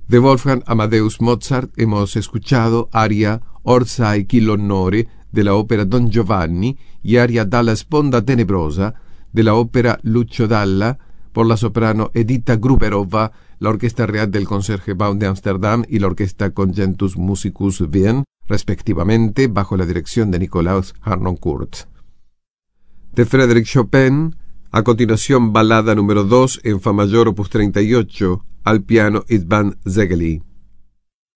De Wolfgang Amadeus Mozart hemos escuchado aria Orsai chi l'onore de la ópera Don Giovanni y aria Dalla sponda tenebrosa de la ópera Lucio Dalla por la soprano Edita Gruberova, la Orquesta Real del Concertgebouw de Ámsterdam y la Orquesta Congentus Musicus Wien, respectivamente, bajo la dirección de Nikolaus Harnoncourt. De Frédéric Chopin, a continuación balada número 2 en fa mayor opus 38, al piano Ivan Szegely.